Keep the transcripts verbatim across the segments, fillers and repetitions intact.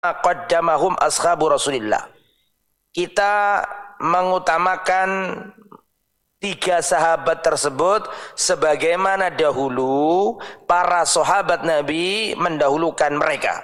qaddamahum ashabu Rasulillah. Kita mengutamakan tiga sahabat tersebut sebagaimana dahulu para sahabat Nabi mendahulukan mereka.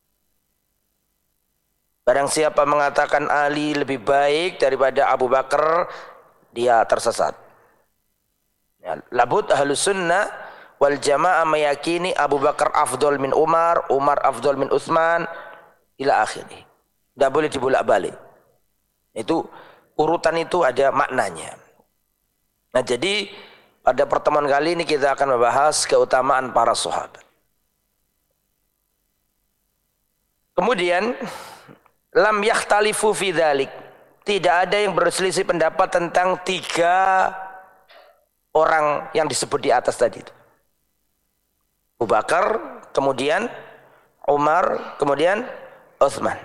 Barang siapa mengatakan Ali lebih baik daripada Abu Bakar, dia tersesat. Ya, labud ahlus sunnah wal jamaah meyakini Abu Bakar afdol min Umar, Umar afdol min Utsman, ila akhirnya. Tidak boleh dibolak-balik. Itu urutan itu ada maknanya. Nah, jadi pada pertemuan kali ini kita akan membahas keutamaan para sahabat. Kemudian lam yakhtalifu fi dzalik. Tidak ada yang berselisih pendapat tentang tiga orang yang disebut di atas tadi itu. Abu Bakar, kemudian Umar, kemudian Utsman.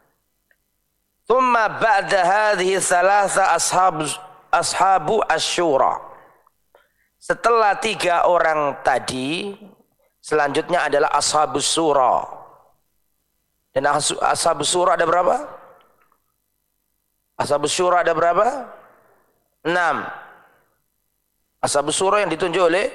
Thumma ba'da hadhihi thalatha ashabu ashabu asy-syura. Setelah tiga orang tadi, selanjutnya adalah ashabus syura. Dan ashabus syura ada berapa? Ashabus syura ada berapa? Enam. Ashabus syura yang ditunjuk oleh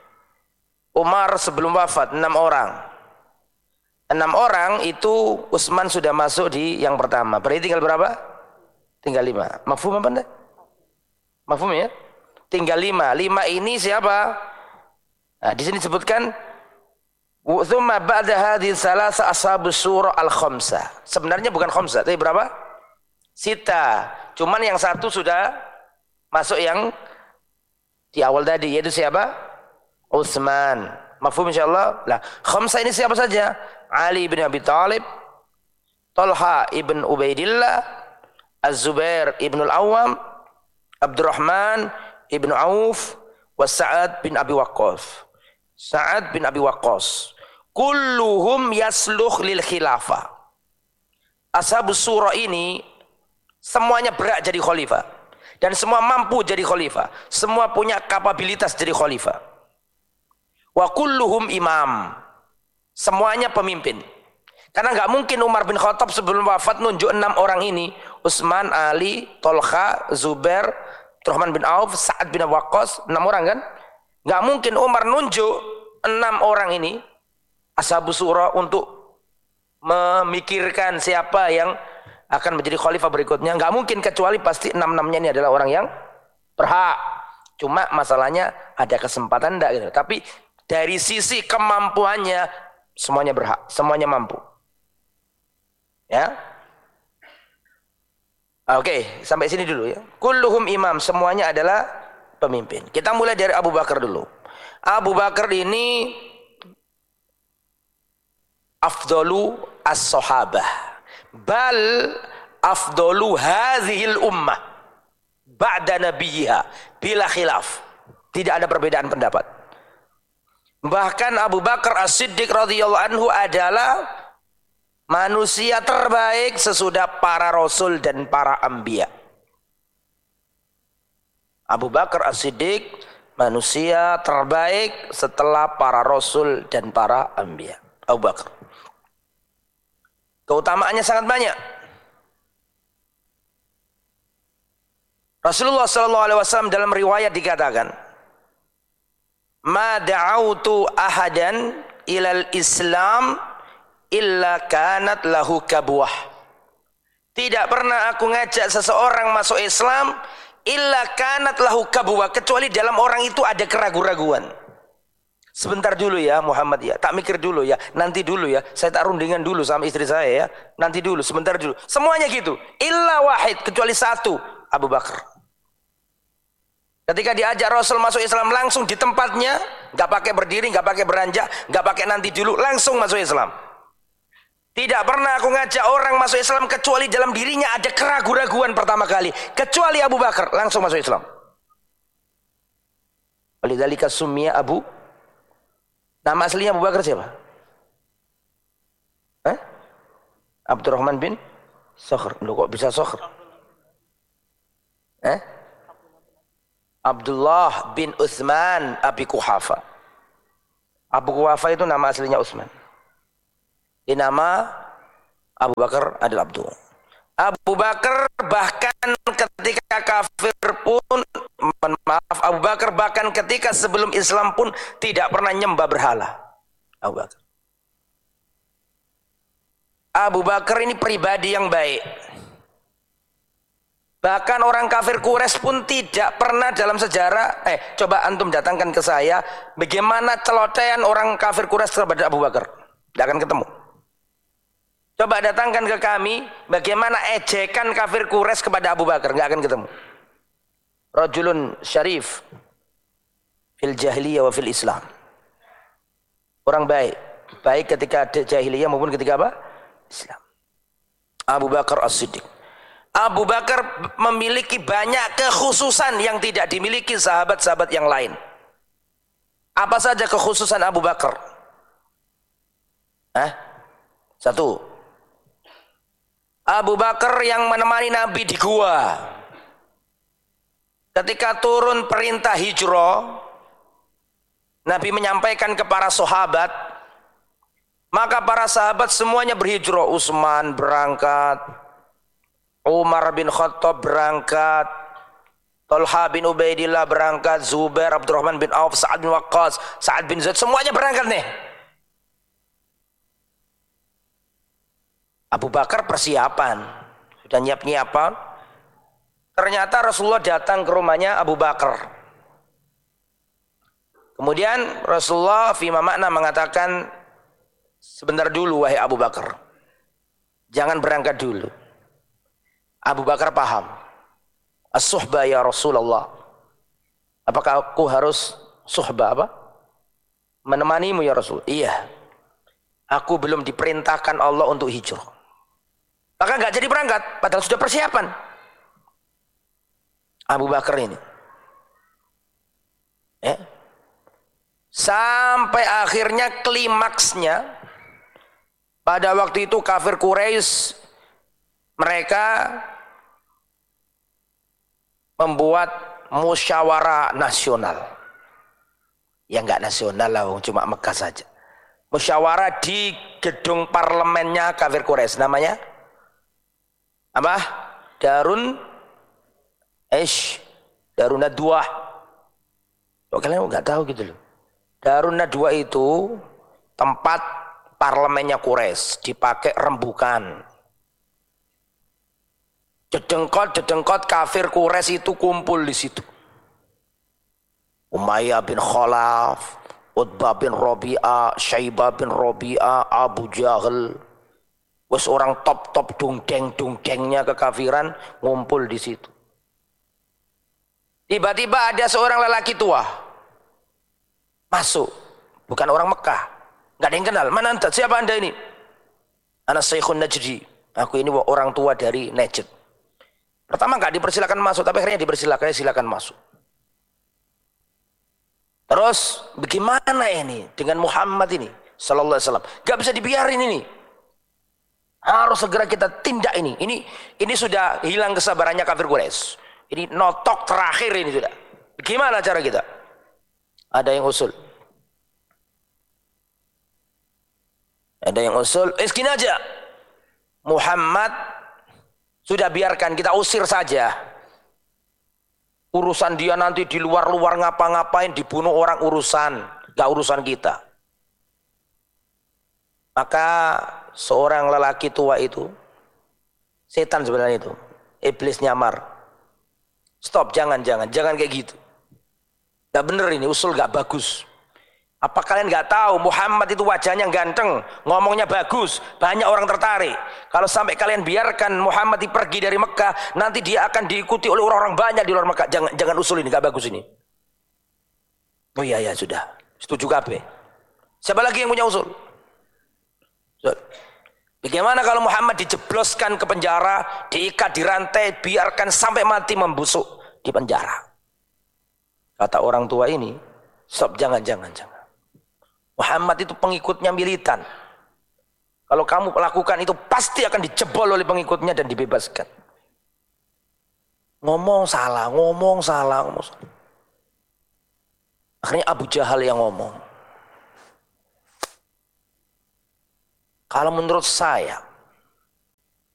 Umar sebelum wafat, enam orang. Enam orang itu Utsman sudah masuk di yang pertama. Berarti tinggal berapa? Tinggal lima. Mafhum apa enggak? Mafhum ya? Tinggal lima. Lima ini siapa? Nah, di sini disebutkan Tsumma ba'da hadhihi thalatha ashabus syura al-khamsah. Sebenarnya bukan khamsah, tapi berapa? Sita. Cuman yang satu sudah masuk yang di awal tadi, yaitu siapa? Utsman. Mafhum insyaallah? Lah, khamsah ini siapa saja? Ali bin Abi Thalib, Talha ibn Ubaidillah, Az-Zubair ibn al-Awwam, Abdurrahman ibn Auf, wa Sa'ad bin Abi Waqqas. Sa'ad bin Abi Waqqas. Kulluhum yasluh lil khilafah. Ashabus syura ini semuanya berhak jadi khalifah dan semua mampu jadi khalifah, semua punya kapabilitas jadi khalifah. Wa kulluhum imam. Semuanya pemimpin. Karena enggak mungkin Umar bin Khattab sebelum wafat nunjuk enam orang ini, Utsman, Ali, Talha, Zubair, Abdurrahman bin Auf, Sa'ad bin Abi Waqqas, enam orang kan? Enggak mungkin Umar nunjuk enam orang ini ashabus syura untuk memikirkan siapa yang akan menjadi khalifah berikutnya. Enggak mungkin, kecuali pasti enam-enamnya ini adalah orang yang berhak. Cuma masalahnya ada kesempatan enggak gitu. Tapi dari sisi kemampuannya semuanya berhak, semuanya mampu. Ya. Oke, sampai sini dulu ya. Kulluhum imam, semuanya adalah pemimpin. Kita mulai dari Abu Bakar dulu. Abu Bakar ini afdalu as-sahabah, bal afdalu hadhil ummah ba'da nabiyha bila khilaf. Tidak ada perbedaan pendapat. Bahkan Abu Bakar As-Siddiq radhiyallahu anhu adalah manusia terbaik sesudah para rasul dan para anbiya. Abu Bakar As-Siddiq manusia terbaik setelah para rasul dan para anbiya. Abu Bakar. Keutamaannya sangat banyak. Rasulullah sallallahu alaihi wasallam dalam riwayat dikatakan, "Ma da'autu ahadan ilal Islam illa kanat lahu kabwah." Tidak pernah aku ngajak seseorang masuk Islam illa kanat lahu kabwah, kecuali dalam orang itu ada keraguan-raguan. Sebentar dulu ya Muhammad ya, tak mikir dulu ya, nanti dulu ya, saya tak rundingan dulu sama istri saya ya, nanti dulu, sebentar dulu. Semuanya gitu. Illa wahid, kecuali satu, Abu Bakar. Ketika diajak Rasul masuk Islam langsung di tempatnya, nggak pakai berdiri, nggak pakai beranjak, nggak pakai nanti dulu, langsung masuk Islam. Tidak pernah aku ngajak orang masuk Islam kecuali dalam dirinya ada keraguan-raguan pertama kali, kecuali Abu Bakar, langsung masuk Islam. Walidzalika summiya Abu. Nama aslinya Abu Bakar siapa? Eh? Abdurrahman bin Sakhr. Loh, kok bisa Sakhr? Eh? Abdullah bin Utsman Abi Quhafa. Abu Quhafa itu nama aslinya Utsman. Ini nama Abu Bakar adalah Abdullah. Abu Bakar bahkan ketika kafir pun, maaf, Abu Bakar bahkan ketika sebelum Islam pun tidak pernah nyembah berhala. Abu Bakar. Abu Bakar ini pribadi yang baik. Bahkan orang kafir Quraisy pun tidak pernah dalam sejarah, eh coba antum datangkan ke saya, bagaimana celotehan orang kafir Quraisy kepada Abu Bakar. Tidak akan ketemu. Coba datangkan ke kami, bagaimana ejekan kafir Quraisy kepada Abu Bakar. Tidak akan ketemu. Rajulun syarif fil jahiliyah wa fil Islam. Orang baik. Baik ketika jahiliyah maupun ketika apa? Islam. Abu Bakar As-Siddiq. Abu Bakar memiliki banyak kekhususan yang tidak dimiliki sahabat-sahabat yang lain. Apa saja kekhususan Abu Bakar? Hah? Satu. Abu Bakar yang menemani Nabi di gua. Ketika turun perintah hijrah, Nabi menyampaikan kepada sahabat, maka para sahabat semuanya berhijrah. Utsman berangkat, Umar bin Khattab berangkat, Talha bin Ubaidillah berangkat, Zubair, Abdurrahman bin Auf, Sa'ad bin Waqqas, Sa'ad bin Zaid, semuanya berangkat nih. Abu Bakar persiapan, sudah nyiap-nyiapan. Ternyata Rasulullah datang ke rumahnya Abu Bakar. Kemudian Rasulullah fima makna mengatakan, sebentar dulu wahai Abu Bakar, jangan berangkat dulu. Abu Bakar paham, as-suhbah ya Rasulullah. Apakah aku harus suhbah apa? Menemanimu ya Rasul. Iya. Aku belum diperintahkan Allah untuk hijrah. Maka nggak jadi berangkat, padahal sudah persiapan. Abu Bakar ini. Ya. Sampai akhirnya klimaksnya, pada waktu itu kafir Quraisy mereka membuat musyawarah nasional. Ya enggak nasional lah, cuma Mekah saja. Musyawarah di gedung parlemennya kafir Quraisy, namanya apa? Darun Ish, Darun Nadwah. Kok kalian enggak tahu gitu loh. Darun Nadwah itu tempat parlemennya Quraisy, dipakai rembukan. Jedengkot-jedengkot kafir Quraisy itu kumpul di situ. Umayyah bin Khalaf, Utbah bin Rabi'ah, Syaibah bin Rabi'ah, Abu Jahal. Wes orang top-top dungdeng-dungdengnya kekafiran ngumpul di situ. Tiba-tiba ada seorang lelaki tua masuk, bukan orang Mekah, nggak ada yang kenal. Mana anda? Siapa anda ini? Ana Syekhun Najdi. Aku ini orang tua dari Najd. Pertama nggak dipersilakan masuk, tapi akhirnya dipersilakan, silakan masuk. Terus bagaimana ini dengan Muhammad ini sallallahu alaihi wasallam? Nggak bisa dibiarin ini. Harus segera kita tindak ini. Ini ini sudah hilang kesabarannya kafir Quraisy. Ini notok terakhir ini sudah. Bagaimana cara kita? Ada yang usul. Ada yang usul. Eh segini aja. Muhammad sudah biarkan kita usir saja. Urusan dia nanti di luar-luar ngapa-ngapain, dibunuh orang urusan, gak urusan kita. Maka seorang lelaki tua itu, setan sebenarnya itu, iblis nyamar. Stop, jangan, jangan, jangan kayak gitu. Gak bener ini, usul gak bagus. Apa kalian gak tahu Muhammad itu wajahnya ganteng, ngomongnya bagus, banyak orang tertarik. Kalau sampai kalian biarkan Muhammad pergi dari Mekah, nanti dia akan diikuti oleh orang-orang banyak di luar Mekah. Jangan, jangan usul ini, gak bagus ini. Oh iya ya sudah, setuju kabeh. Siapa lagi yang punya usul? Bagaimana kalau Muhammad dijebloskan ke penjara, diikat, dirantai, biarkan sampai mati membusuk di penjara? Kata orang tua ini, stop, jangan, jangan, jangan. Muhammad itu pengikutnya militan. Kalau kamu lakukan itu pasti akan dijebol oleh pengikutnya dan dibebaskan. Ngomong salah, ngomong salah, ngomong salah. Akhirnya Abu Jahal yang ngomong. Kalau menurut saya,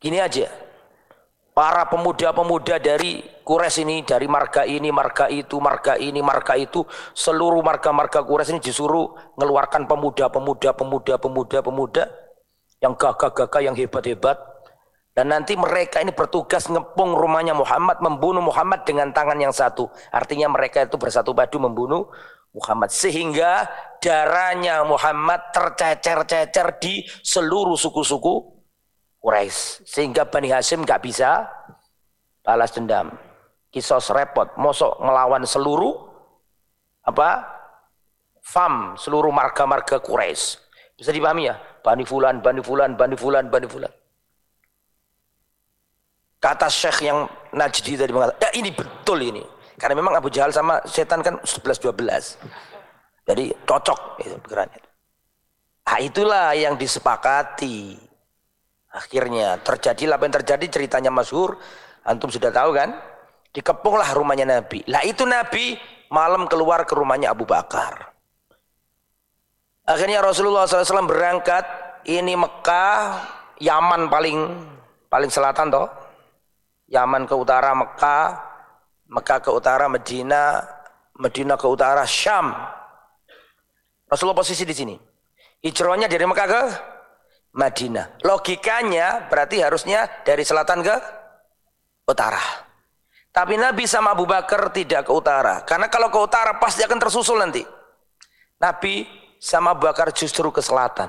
Gini aja, para pemuda-pemuda dari Quraisy ini, dari marga ini, marga itu, marga ini, marga itu, seluruh marga-marga Quraisy ini disuruh mengeluarkan pemuda-pemuda, pemuda-pemuda, pemuda yang gagah-gagah, yang hebat-hebat. Dan nanti mereka ini bertugas ngepung rumahnya Muhammad, membunuh Muhammad dengan tangan yang satu. Artinya mereka itu bersatu padu membunuh Muhammad. Sehingga darahnya Muhammad tercecer-cecer di seluruh suku-suku Quraisy. Sehingga Bani Hashim gak bisa balas dendam. Kisos repot, mosok melawan seluruh apa fam, seluruh marga-marga Quraisy. Bisa dipahami ya? Bani Fulan, Bani Fulan, Bani Fulan, Bani Fulan. Kata Syekh yang Najdi tadi mengatakan, ya ini betul ini. Karena memang Abu Jahal sama setan kan sebelas dua belas. Jadi cocok itu pikirannya. Nah, itulah yang disepakati. Akhirnya terjadilah apa yang terjadi, ceritanya masyhur. Antum sudah tahu kan? Dikepunglah rumahnya Nabi. Lah itu Nabi malam keluar ke rumahnya Abu Bakar. Akhirnya Rasulullah shallallahu alaihi wasallam berangkat. Ini Mekah, Yaman paling paling selatan toh. Yaman ke utara Mekah, Mekah ke utara Medina, Medina ke utara Syam. Rasulullah posisi di sini. Hijrahnya dari Mekah ke Madinah. Logikanya berarti harusnya dari selatan ke utara. Tapi Nabi sama Abu Bakar tidak ke utara. Karena kalau ke utara pasti akan tersusul nanti. Nabi sama Abu Bakar justru ke selatan.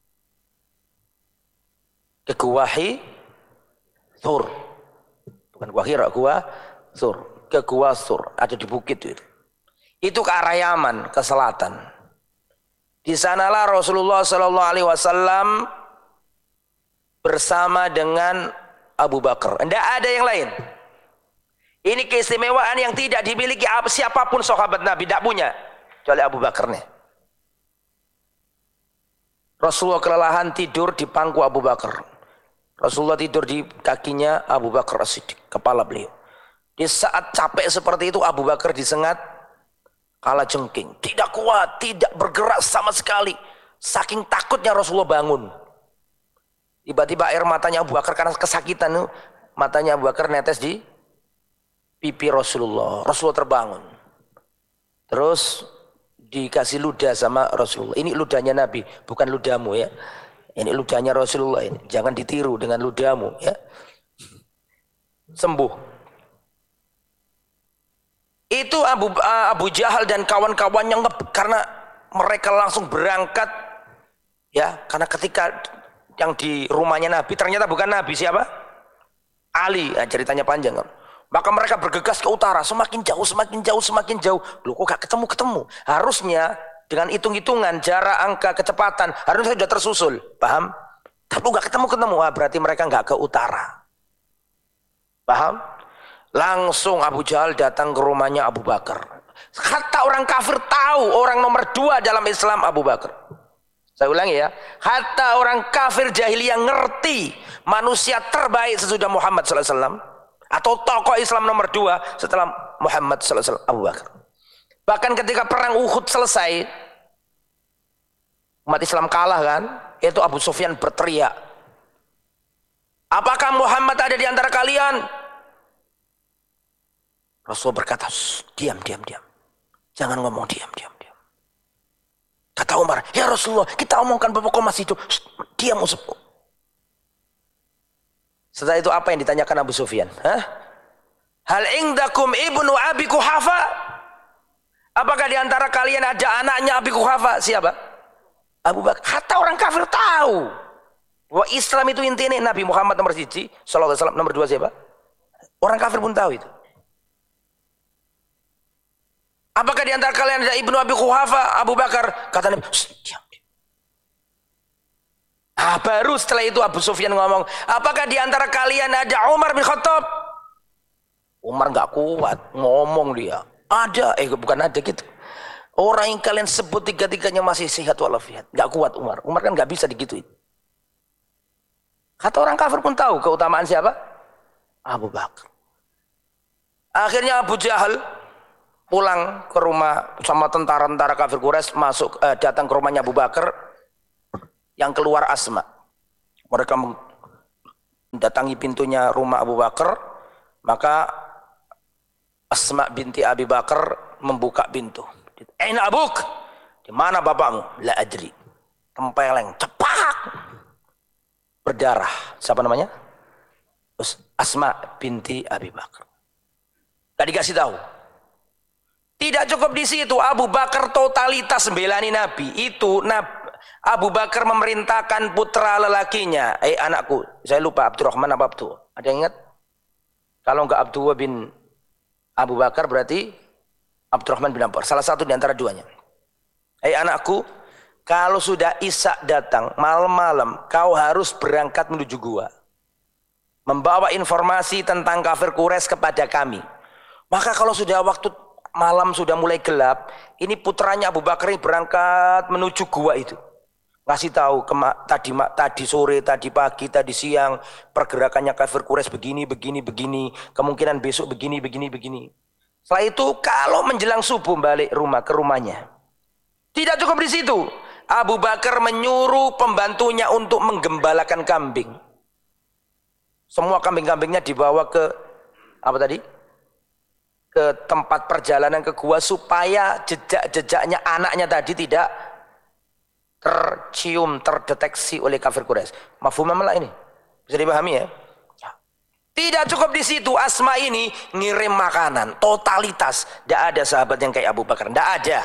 Ke Gua Thur. Bukan Gua Hira, Gua Thur. Ke Gua Thur. Ada di bukit itu. Itu ke arah Yaman, ke selatan. Di sanalah Rasulullah Shallallahu Alaihi Wasallam bersama dengan Abu Bakar. Tidak ada yang lain. Ini keistimewaan yang tidak dimiliki siapapun sahabat Nabi. Tidak punya. Kecuali Abu Bakar nih. Rasulullah kelelahan tidur di pangku Abu Bakar. Rasulullah tidur di kakinya Abu Bakar As-Siddiq, kepala beliau. Di saat capek seperti itu Abu Bakar disengat kala jengking. Tidak kuat, tidak bergerak sama sekali. Saking takutnya Rasulullah bangun. Tiba-tiba air matanya Abu Bakar karena kesakitan. Matanya Abu Bakar netes di pipi Rasulullah. Rasulullah terbangun. Terus dikasih ludah sama Rasulullah. Ini ludahnya Nabi, bukan ludahmu ya. Ini ludahnya Rasulullah ini. Jangan ditiru dengan ludahmu ya. Sembuh. Itu Abu Abu Jahal dan kawan-kawannya karena mereka langsung berangkat ya, karena ketika yang di rumahnya Nabi ternyata bukan Nabi, siapa? Ali. Nah, ceritanya panjang kan. Maka mereka bergegas ke utara, semakin jauh, semakin jauh, semakin jauh. Loh kok gak ketemu-ketemu? Harusnya dengan hitung-hitungan jarak angka kecepatan harusnya sudah tersusul, paham? Tapi nggak ketemu-ketemu, ah, berarti mereka nggak ke utara, paham? Langsung Abu Jahal datang ke rumahnya Abu Bakar. Hatta orang kafir tahu orang nomor dua dalam Islam Abu Bakar. Saya ulangi ya, hatta orang kafir jahiliyah ngerti manusia terbaik sesudah Muhammad Sallallahu Alaihi Wasallam atau tokoh Islam nomor dua setelah Muhammad Sallallahu Alaihi Wasallam, Abu Bakar. Bahkan ketika perang Uhud selesai, umat Islam kalah kan, itu Abu Sufyan berteriak, apakah Muhammad ada di antara kalian? Rasul berkata, diam, diam, diam. Jangan ngomong, diam, diam, diam. Kata Umar, ya Rasulullah, kita omongkan Bapak kok masih hidup. Diam, Usup. Setelah itu apa yang ditanyakan Abu Sufyan? Hah? Hal indakum ibnu Abi Quhafa? Apakah di antara kalian ada anaknya Abi Quhafa? Siapa? Abu Bakar. Hatta orang kafir tahu bahwa Islam itu intinya Nabi Muhammad nomor siji, Sallallahu Alaihi Wasallam nomor dua siapa? Orang kafir pun tahu itu. Apakah di antara kalian ada ibnu Abi Quhafa? Abu Bakar. Kata Nabi, diam. Ah, baru setelah itu Abu Sufyan ngomong, apakah di antara kalian ada Umar bin Khattab? Umar nggak kuat ngomong dia. Ada, eh bukan ada gitu. Orang yang kalian sebut tiga-tiganya masih sehat walafiat. Gak kuat Umar. Umar kan gak bisa digituin. Kata orang kafir pun tahu keutamaan siapa? Abu Bakar. Akhirnya Abu Jahal pulang ke rumah sama tentara-tentara kafir Quraisy, masuk eh, datang ke rumahnya Abu Bakar. Yang keluar Asma. Mereka mendatangi pintunya rumah Abu Bakar, maka Asma binti Abi Bakar membuka pintu. Aina abuk? Di mana bapakmu? La adri. Tempeleng, cepak. Berdarah. Siapa namanya? Asma binti Abi Bakar. Gak dikasih tahu. Tidak cukup di situ. Abu Bakar totalitas membelani Nabi. Itu Abu Bakar memerintahkan putra lelakinya. Eh anakku, saya lupa Abdurrahman apa Abdul. Ada yang ingat? Kalau enggak Abdullah bin Abu Bakar berarti Abdurrahman bin Abbas. Salah satu di antara duanya. Eh anakku, kalau sudah Isya datang malam-malam, kau harus berangkat menuju gua. Membawa informasi tentang kafir Quraisy kepada kami. Maka kalau sudah waktu malam sudah mulai gelap, ini putranya Abu Bakar ini berangkat menuju gua itu. Ngasih tahu tadi tadi sore, tadi pagi, tadi siang pergerakannya kafir Quraisy begini, begini, begini. Kemungkinan besok begini, begini, begini. Setelah itu kalau menjelang subuh balik rumah ke rumahnya. Tidak cukup di situ. Abu Bakar menyuruh pembantunya untuk menggembalakan kambing. Semua kambing-kambingnya dibawa ke apa tadi? Ke tempat perjalanan ke gua supaya jejak-jejaknya anaknya tadi tidak tercium, terdeteksi oleh kafir Quraisy. Mafhum malah ini? Bisa dipahami ya? Tidak cukup di situ, Asma ini ngirim makanan, totalitas. Tidak ada sahabat yang kayak Abu Bakar, tidak ada.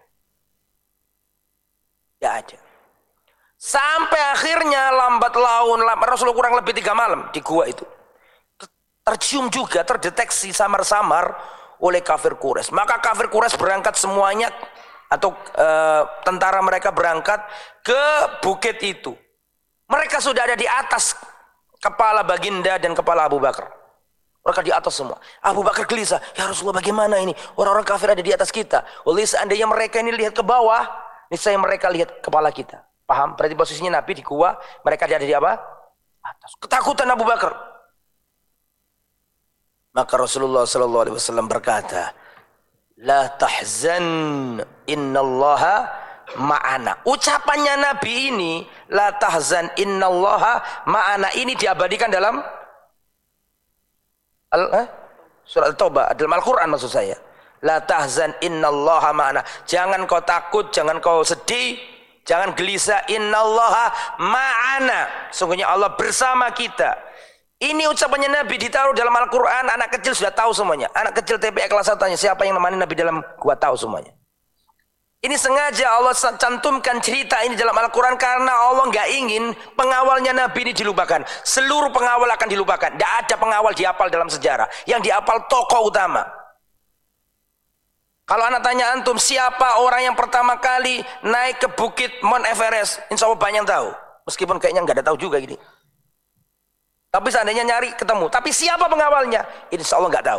Tidak ada. Sampai akhirnya lambat laun, Rasulullah kurang lebih tiga malam di gua itu. Tercium juga, terdeteksi samar-samar oleh kafir Quraisy. Maka kafir Quraisy berangkat semuanya, atau e, tentara mereka berangkat ke bukit itu. Mereka sudah ada di atas kepala baginda dan kepala Abu Bakar. Mereka di atas semua. Abu Bakar gelisah, ya Rasulullah bagaimana ini? Orang-orang kafir ada di atas kita. Oleh seandainya mereka ini lihat ke bawah, niscaya mereka lihat kepala kita. Paham? Berarti posisinya Nabi di gua, mereka ada di apa? Atas. Ketakutan Abu Bakar. Maka Rasulullah sallallahu alaihi wasallam berkata, la tahzan innallaha ma'ana. Ucapannya Nabi ini, la tahzan innallaha ma'ana, ini diabadikan dalam al, eh? surat At-Taubah, dalam Al-Quran maksud saya. La tahzan innallaha ma'ana. Jangan kau takut, jangan kau sedih, jangan gelisah. Innallaha ma'ana. Sungguhnya Allah bersama kita. Ini ucapannya Nabi ditaruh dalam Al-Quran. Anak kecil sudah tahu semuanya. Anak kecil T P E kelas satu tanya siapa yang nemani Nabi dalam gua, tahu semuanya. Ini sengaja Allah cantumkan cerita ini dalam Al-Quran karena Allah nggak ingin pengawalnya Nabi ini dilupakan. Seluruh pengawal akan dilupakan. Tidak ada pengawal dihafal dalam sejarah. Yang dihafal tokoh utama. Kalau anak tanya antum, siapa orang yang pertama kali naik ke bukit Mount Everest? Insya Allah banyak yang tahu. Meskipun kayaknya nggak ada tahu juga gini. Tapi seandainya nyari ketemu. Tapi siapa pengawalnya? Insya Allah nggak tahu.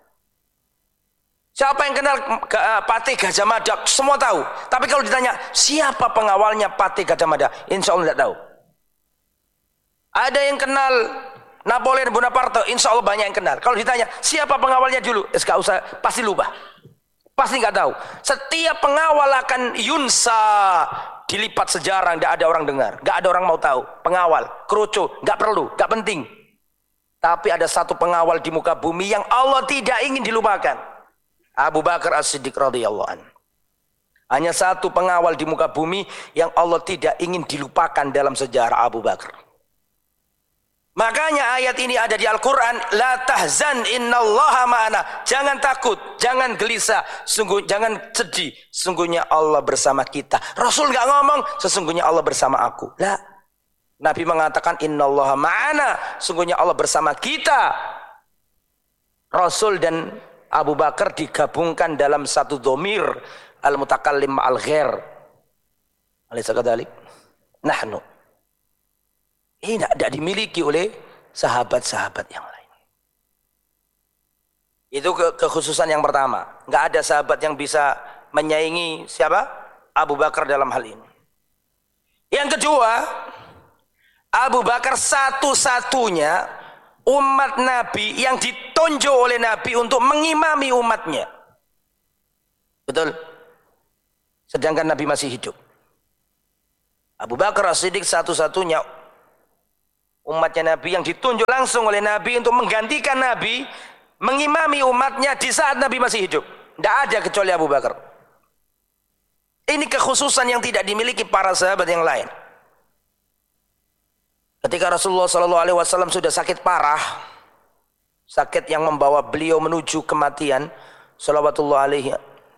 Siapa yang kenal uh, Patih Gajah Mada? Semua tahu. Tapi kalau ditanya siapa pengawalnya Patih Gajah Mada? Insya Allah nggak tahu. Ada yang kenal Napoleon Bonaparte? Insya Allah banyak yang kenal. Kalau ditanya siapa pengawalnya dulu? Es gak usah, pasti lupa. Pasti nggak tahu. Setiap pengawal akan yunsa, dilipat sejarah, nggak ada orang dengar, nggak ada orang mau tahu. Pengawal, kroco, nggak perlu, nggak penting. Tapi ada satu pengawal di muka bumi yang Allah tidak ingin dilupakan. Abu Bakar As-Siddiq radhiyallahu anhu. Hanya satu pengawal di muka bumi yang Allah tidak ingin dilupakan dalam sejarah, Abu Bakar. Makanya ayat ini ada di Al-Quran, la tahzan innallaha ma'ana. Jangan takut, jangan gelisah, sungguh jangan sedih, sungguhnya Allah bersama kita. Rasul nggak ngomong sesungguhnya Allah bersama aku. Lah, Nabi mengatakan innallaha ma'ana, sungguhnya Allah bersama kita. Rasul dan Abu Bakar digabungkan dalam satu dhamir, al-mutakallim ma'al ghair. Alaysa kadzalik? Nahnu. Ini tidak dimiliki oleh sahabat-sahabat yang lain. Itu ke kekhususan yang pertama. Nggak ada sahabat yang bisa menyaingi siapa? Abu Bakar dalam hal ini. Yang kedua, Abu Bakar satu-satunya umat Nabi yang ditunjuk oleh Nabi untuk mengimami umatnya. Betul? Sedangkan Nabi masih hidup. Abu Bakar As-Siddiq satu-satunya umatnya Nabi yang ditunjuk langsung oleh Nabi untuk menggantikan Nabi, mengimami umatnya di saat Nabi masih hidup. Tidak ada kecuali Abu Bakar. Ini kekhususan yang tidak dimiliki para sahabat yang lain. Ketika Rasulullah shallallahu alaihi wasallam sudah sakit parah, sakit yang membawa beliau menuju kematian, shalawatullah alaihi,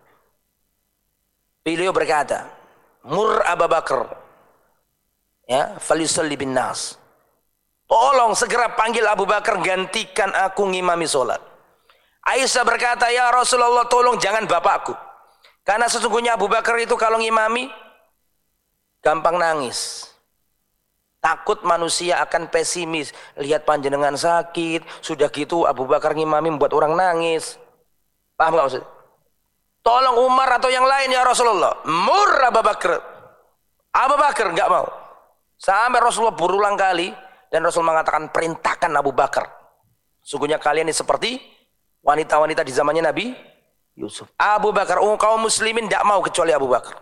beliau berkata, mur Abu Bakar, ya, falisalli bin nas. Tolong segera panggil Abu Bakar, gantikan aku ngimami sholat. Aisyah berkata, ya Rasulullah, tolong jangan bapakku, karena sesungguhnya Abu Bakar itu kalau ngimami gampang nangis. Takut manusia akan pesimis, lihat panjenengan sakit, sudah gitu Abu Bakar ngimami membuat orang nangis. Paham nggak maksud? Tolong Umar atau yang lain ya Rasulullah. Mur Abu Bakar. Abu Bakar nggak mau. Sampai Rasulullah berulang kali dan Rasul mengatakan, perintahkan Abu Bakar. Sungguhnya kalian ini seperti wanita-wanita di zamannya Nabi Yusuf. Abu Bakar, oh, kaum muslimin tidak mau kecuali Abu Bakar.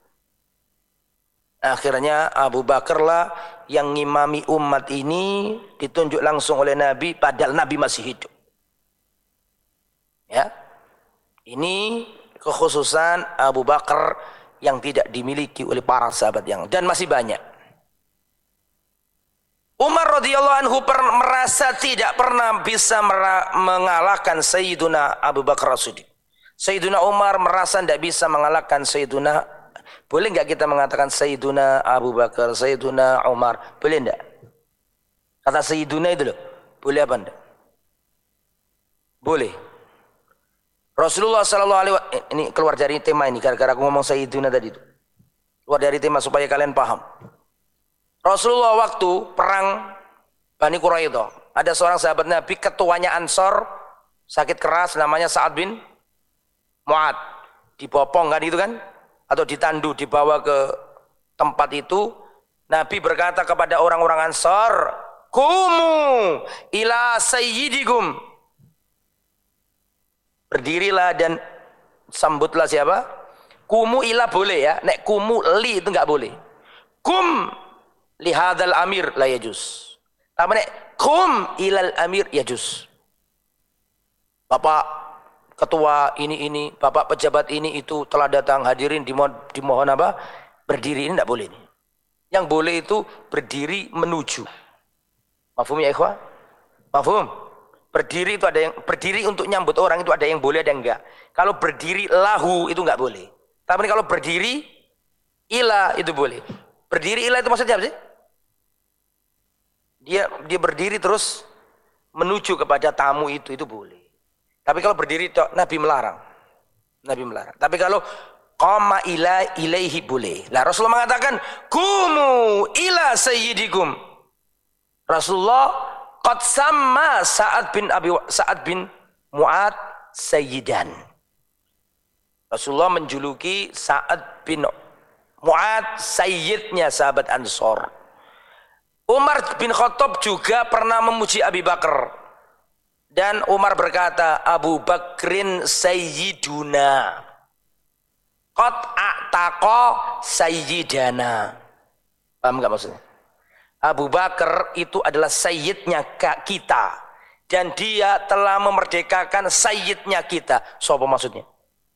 Akhirnya Abu Bakar lah yang ngimami umat ini, ditunjuk langsung oleh Nabi padahal Nabi masih hidup. Ya, ini kekhususan Abu Bakar yang tidak dimiliki oleh para sahabat yang dan masih banyak. Umar radhiyallahu anhu per, merasa tidak pernah bisa mera, mengalahkan Sayyiduna Abu Bakar As-Siddiq. Sayyiduna Umar merasa tidak bisa mengalahkan Sayyiduna. Boleh enggak kita mengatakan Sayyiduna Abu Bakar, Sayyiduna Umar? Boleh enggak? Kata Sayyiduna itu loh. Boleh apa enggak? Boleh. Rasulullah sallallahu alaihi wasallam, ini keluar dari tema ini gara-gara aku ngomong Sayyiduna tadi itu. Keluar dari tema supaya kalian paham. Rasulullah waktu perang Bani Quraidah, ada seorang sahabat Nabi, ketuanya Ansor, sakit keras, namanya Sa'ad bin Mu'ad. Dibopong kan itu kan? Atau ditandu, dibawa ke tempat itu. Nabi berkata kepada orang-orang Ansor, kumu ila sayyidikum, berdirilah dan sambutlah siapa? Kumu ila boleh ya, nek kumu li itu enggak boleh. Kum lihadal amir la yajuz. Tapi nek kum ilal amir yajuz. Bapak ketua ini ini, bapak pejabat ini itu telah datang, hadirin dimohon, dimohon apa? Berdiri, ini tidak boleh. Yang boleh itu berdiri menuju. Mafhum ya ikhwah? Mafhum? Berdiri itu ada yang berdiri untuk nyambut orang itu ada yang boleh ada yang enggak. Kalau berdiri lahu itu enggak boleh. Tapi kalau berdiri ila itu boleh. Berdiri ila itu maksudnya apa sih? Dia dia berdiri terus menuju kepada tamu itu itu boleh. Tapi kalau berdiri Nabi melarang. Nabi melarang. Tapi kalau qama ila ilaihi boleh. Lah Rasulullah mengatakan kumu ila sayyidikum. Rasulullah qad sama Sa'ad bin Abi Sa'ad bin Mu'ad sayyidan. Rasulullah menjuluki Sa'ad bin Mu'ad sayyidnya sahabat Ansor. Umar bin Khattab juga pernah memuji Abu Bakar. Dan Umar berkata, Abu Bakrin sayyiduna. Qad a'taqa sayyidana. Paham enggak maksudnya? Abu Bakar itu adalah sayyidnya kita. Dan dia telah memerdekakan sayyidnya kita. Siapa maksudnya?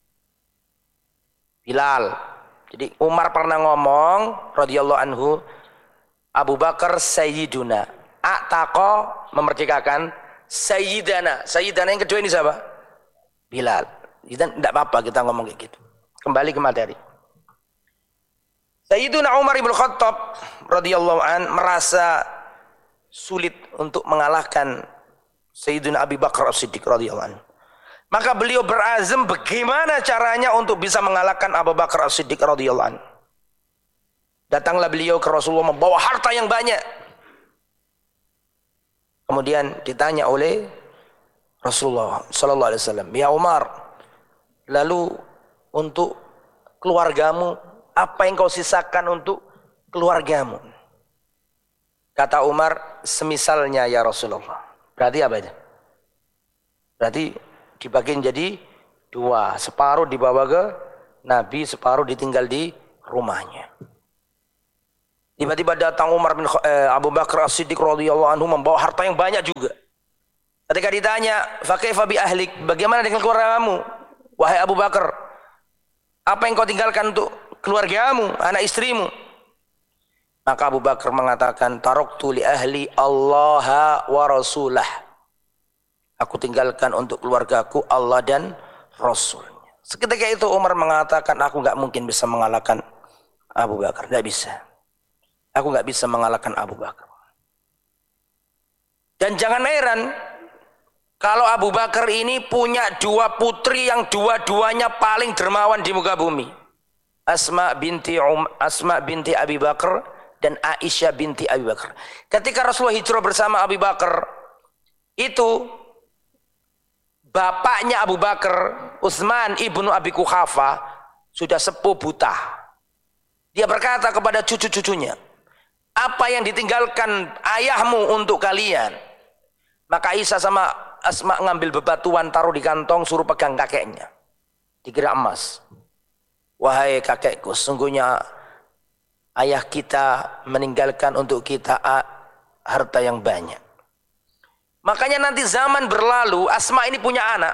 Bilal. Jadi Umar pernah ngomong, radhiyallahu anhu, Abu Bakar sayyiduna. A'taqa memerdekakan Sayyidana, Sayyidana yang kedua ini siapa? Bilal. Kita tidak apa-apa kita ngomong kayak gitu. Kembali ke materi. Sayyiduna Umar ibn Khattab radhiyallahu an merasa sulit untuk mengalahkan Sayyiduna Abu Bakar As-Siddiq radhiyallahu an. Maka beliau berazam bagaimana caranya untuk bisa mengalahkan Abu Bakar As-Siddiq radhiyallahu an. Datanglah beliau ke Rasulullah membawa harta yang banyak. Kemudian ditanya oleh Rasulullah sallallahu alaihi wasallam, "Ya Umar, lalu untuk keluargamu, apa yang kau sisakan untuk keluargamu?" Kata Umar, "Semisalnya ya Rasulullah." Berarti apa itu? Berarti dibagi jadi dua, separuh dibawa ke Nabi, separuh ditinggal di rumahnya. Tiba-tiba datang Umar bin eh, Abu Bakar As-Siddiq radhiyallahu anhu membawa harta yang banyak juga. Ketika ditanya, "Fa kaifa bi ahlik?" Bagaimana dengan keluargamu? Wahai Abu Bakar, apa yang kau tinggalkan untuk keluargamu, anak istrimu? Maka Abu Bakar mengatakan, "Taraktu li ahli Allah wa rasulah." Aku tinggalkan untuk keluargaku Allah dan Rasulnya. Seketika itu Umar mengatakan, aku nggak mungkin bisa mengalahkan Abu Bakar, nggak bisa. Aku nggak bisa mengalahkan Abu Bakar. Dan jangan heran kalau Abu Bakar ini punya dua putri yang dua-duanya paling dermawan di muka bumi. Asma binti um, Asma binti Abi Bakar dan Aisyah binti Abi Bakar. Ketika Rasulullah hijrah bersama Abi Bakar, itu bapaknya Abu Bakar, Utsman ibnu Abi Quhafa, sudah sepuh buta. Dia berkata kepada cucu-cucunya, apa yang ditinggalkan ayahmu untuk kalian? Maka Aisyah sama Asma ngambil bebatuan, taruh di kantong, suruh pegang kakeknya. Dikira emas. Wahai kakekku, sungguhnya ayah kita meninggalkan untuk kita harta yang banyak. Makanya nanti zaman berlalu, Asma ini punya anak.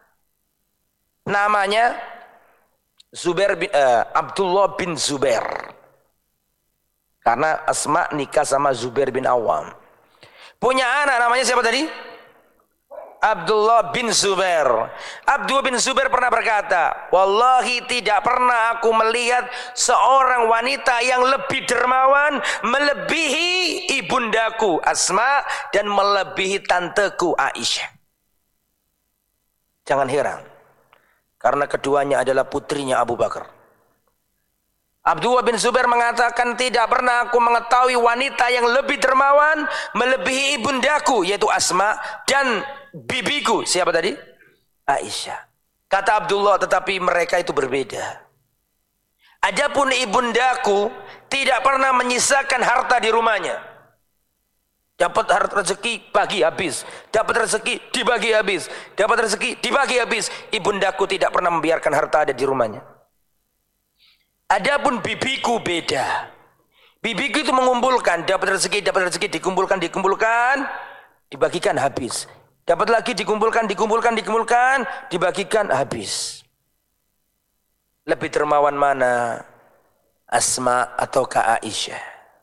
Namanya Zubair bin, uh, Abdullah bin Zubair. Karena Asma nikah sama Zubair bin Awam. Punya anak namanya siapa tadi? Abdullah bin Zubair. Abdullah bin Zubair pernah berkata, wallahi tidak pernah aku melihat seorang wanita yang lebih dermawan melebihi ibundaku Asma dan melebihi tanteku Aisyah. Jangan heran, karena keduanya adalah putrinya Abu Bakar. Abdullah bin Zubair mengatakan, tidak pernah aku mengetahui wanita yang lebih dermawan melebihi ibundaku yaitu Asma dan bibiku, siapa tadi? Aisyah. Kata Abdullah, tetapi mereka itu berbeda. Adapun ibundaku tidak pernah menyisakan harta di rumahnya. Dapat harta rezeki bagi habis, dapat rezeki dibagi habis, dapat rezeki dibagi habis. Ibundaku tidak pernah membiarkan harta ada di rumahnya. Adapun bibiku beda. Bibiku itu mengumpulkan, dapat rezeki, dapat rezeki, dikumpulkan, dikumpulkan, dibagikan habis. Dapat lagi dikumpulkan, dikumpulkan, dikumpulkan, dibagikan habis. Lebih dermawan mana? Asma atau Ka Aisyah?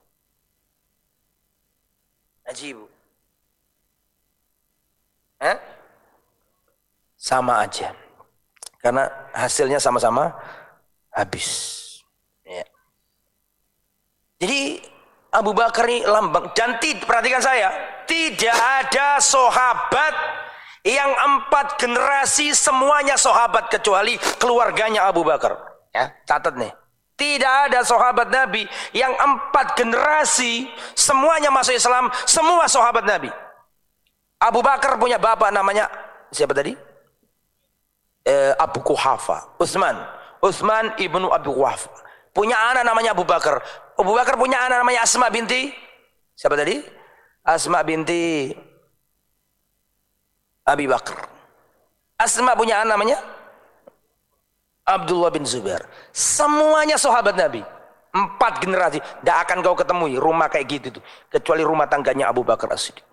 Ajib. Eh? Sama aja. Karena hasilnya sama-sama habis. Ya. Jadi Abu Bakar ini lambang, dan perhatikan saya, tidak ada sahabat yang empat generasi semuanya sahabat kecuali keluarganya Abu Bakar. Ya, catat nih. Tidak ada sahabat Nabi yang empat generasi semuanya masuk Islam, semua sahabat Nabi. Abu Bakar punya bapak namanya siapa tadi? Eh, Abu Quhafa, Utsman. Utsman ibnu Abi Quhafa. Punya anak namanya Abu Bakar. Abu Bakar punya anak namanya Asma binti siapa tadi? Asma binti Abi Bakar. Asma punya anak namanya Abdullah bin Zubair. Semuanya sahabat Nabi. Empat generasi. Tidak akan kau ketemui rumah kayak gitu tuh, kecuali rumah tangganya Abu Bakar As-Siddiq.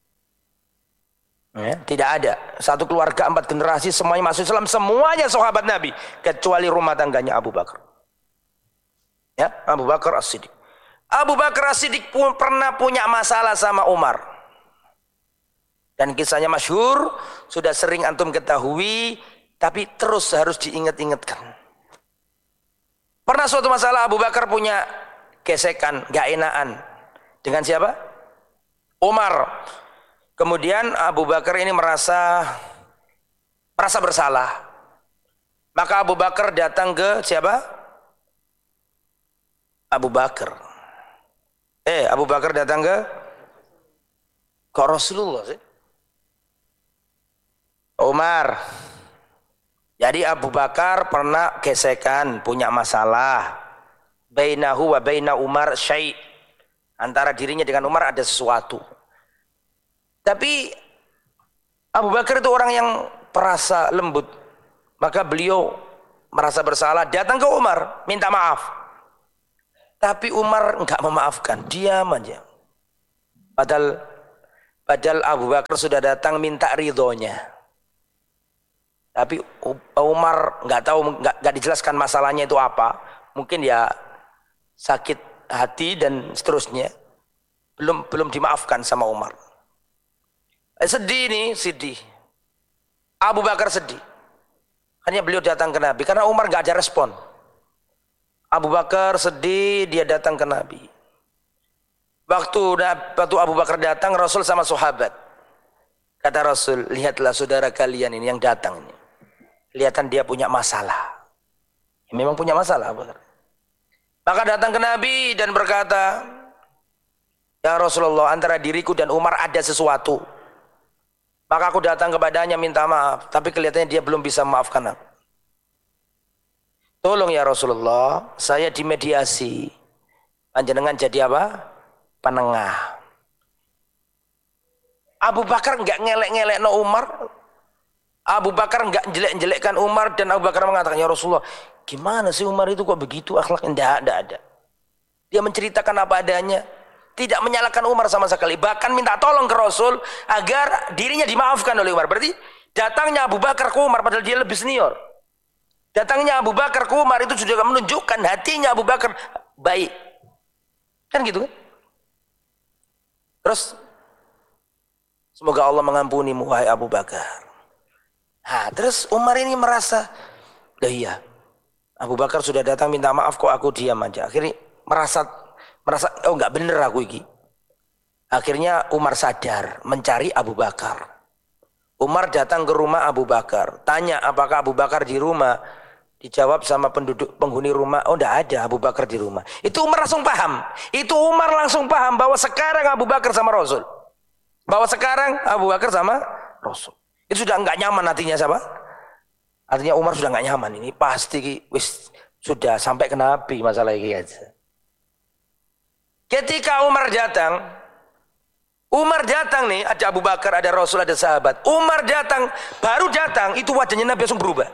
Ya, tidak ada satu keluarga empat generasi semuanya masuk Islam, semuanya sahabat Nabi kecuali rumah tangganya Abu Bakar. Ya, Abu Bakar As-Siddiq. Abu Bakar As-Siddiq pun pernah punya masalah sama Umar. Dan kisahnya masyhur, sudah sering antum ketahui, tapi terus harus diingat-ingatkan. Pernah suatu masalah Abu Bakar punya gesekan, gak enakan. Dengan siapa? Umar. Kemudian Abu Bakar ini merasa merasa bersalah. Maka Abu Bakar datang ke siapa? Abu Bakar. Eh, Abu Bakar datang ke ke Rasulullah sih. Umar. Jadi Abu Bakar pernah gesekan, punya masalah. Bainahu wa baina Umar syai'. Antara dirinya dengan Umar ada sesuatu. Tapi Abu Bakar itu orang yang perasa lembut. Maka beliau merasa bersalah, datang ke Umar, minta maaf. Tapi Umar enggak memaafkan, diam aja. Padahal padahal Abu Bakar sudah datang minta ridhonya. Tapi Umar enggak tahu, enggak, enggak dijelaskan masalahnya itu apa. Mungkin ya sakit hati dan seterusnya. Belum belum dimaafkan sama Umar. Eh, sedih nih, sedih. Abu Bakar sedih. Hanya beliau datang ke Nabi karena Umar enggak ada respon. Abu Bakar sedih, dia datang ke Nabi. Waktu, waktu Abu Bakar datang, Rasul sama sahabat. Kata Rasul, lihatlah saudara kalian ini yang datang ini. Kelihatan dia punya masalah. Ya, memang punya masalah Abu Bakar. Maka datang ke Nabi dan berkata, ya Rasulullah, antara diriku dan Umar ada sesuatu. Maka aku datang kepadanya minta maaf. Tapi kelihatannya dia belum bisa memaafkan aku. Tolong ya Rasulullah, saya dimediasi. Panjenengan jadi apa? Penengah. Abu Bakar enggak ngelek-ngelek no Umar. Abu Bakar enggak jelek-jelekkan Umar. Dan Abu Bakar mengatakan, ya Rasulullah, gimana sih Umar itu kok begitu akhlaknya? Enggak ada, ada. Dia menceritakan apa adanya. Tidak menyalahkan Umar sama sekali. Bahkan minta tolong ke Rasul agar dirinya dimaafkan oleh Umar. Berarti datangnya Abu Bakar ke Umar padahal dia lebih senior. Datangnya Abu Bakar ke Umar itu sudah menunjukkan hatinya Abu Bakar baik. Kan gitu kan? Terus semoga Allah mengampunimu wahai Abu Bakar. Nah, terus Umar ini merasa, "Lah iya. Abu Bakar sudah datang minta maaf kok aku diam aja." Akhirnya merasa merasa oh enggak bener aku iki. Akhirnya Umar sadar, mencari Abu Bakar. Umar datang ke rumah Abu Bakar, tanya apakah Abu Bakar di rumah. Dijawab sama penduduk penghuni rumah, oh enggak ada Abu Bakar di rumah. Itu Umar langsung paham. Itu Umar langsung paham bahwa sekarang Abu Bakar sama Rasul. Bahwa sekarang Abu Bakar sama Rasul. Itu sudah enggak nyaman hatinya siapa? Artinya Umar sudah enggak nyaman ini pasti wis sudah sampai ke Nabi masalah ini aja. Ketika Umar datang, Umar datang nih, ada Abu Bakar, ada Rasul, ada sahabat. Umar datang, baru datang itu wajahnya Nabi langsung berubah.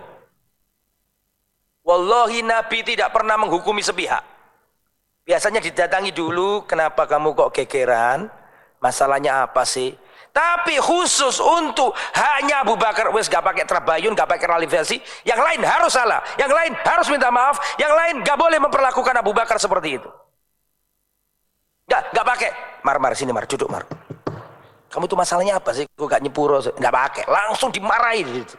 Wallahi Nabi tidak pernah menghukumi sepihak. Biasanya didatangi dulu, kenapa kamu kok gegeran? Masalahnya apa sih? Tapi khusus untuk hanya Abu Bakar, wes gak pakai terbayun, gak pakai ralifikasi. Yang lain harus salah, yang lain harus minta maaf, yang lain gak boleh memperlakukan Abu Bakar seperti itu. Gak, gak pakai. Mar, mar, sini mar, duduk mar. Kamu itu masalahnya apa sih? Kok gak nyepuro? Gak pakai, langsung dimarahin gitu.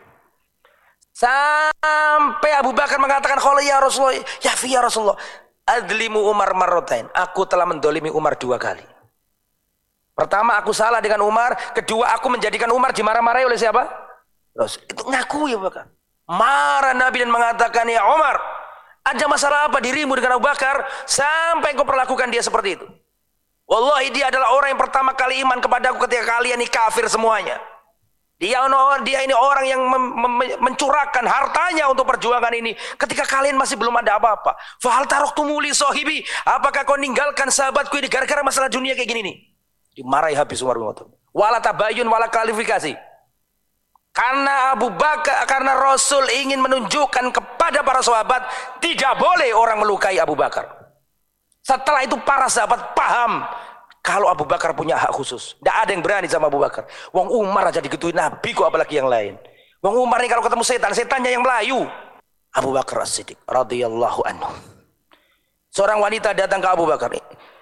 Sampai Abu Bakar mengatakan, "Qala ya Rasulullah, ya fi ya Rasulullah, adlimu Umar marratain." Aku telah mendolimi Umar dua kali. Pertama aku salah dengan Umar, kedua aku menjadikan Umar dimarah-marahi oleh siapa? Rasul. Itu ngaku ya Abu Bakar. Marah Nabi dan mengatakan, "Ya Umar, ada masalah apa dirimu dengan Abu Bakar sampai kau perlakukan dia seperti itu? Wallahi dia adalah orang yang pertama kali iman kepada aku ketika kalian ini kafir semuanya. Dia, dia ini orang yang mem, mem, mencurahkan hartanya untuk perjuangan ini ketika kalian masih belum ada apa-apa. Fahal taraktumuli sahibi, apakah kau ninggalkan sahabatku ini gara-gara masalah dunia kayak gini nih?" Dimarahi habis Umar bin Khattab. Wala tabayun wala kualifikasi. Karena Abu Bakar, karena Rasul ingin menunjukkan kepada para sahabat tidak boleh orang melukai Abu Bakar. Setelah itu para sahabat paham kalau Abu Bakar punya hak khusus. Tidak ada yang berani sama Abu Bakar. Wong Umar aja digituin Nabi kok apalagi yang lain. Wong Umar ini kalau ketemu setan, setannya yang melayu. Abu Bakar As-Siddiq radhiyallahu anhu. Seorang wanita datang ke Abu Bakar.